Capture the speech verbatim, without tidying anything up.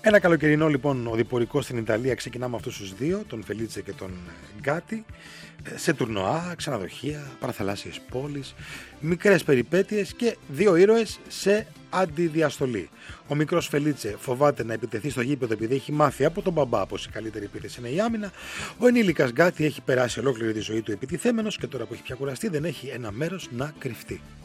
Ένα καλοκαιρινό λοιπόν οδηπορικό στην Ιταλία. Ξεκινάμε αυτούς τους δύο, τον Φελίτσε και τον Γκάτι, σε τουρνοά, ξενοδοχεία, παραθαλάσσιες πόλεις, μικρές περιπέτειες και δύο ήρωες σε αντιδιαστολή. Ο μικρός Φελίτσε φοβάται να επιτεθεί στο γήπεδο επειδή έχει μάθει από τον μπαμπά πως η καλύτερη επίθεση είναι η άμυνα. Ο ενήλικας Γκάτι έχει περάσει ολόκληρη τη ζωή του επιτιθέμενος και τώρα που έχει πια κουραστεί δεν έχει ένα μέρος να κρυφτεί.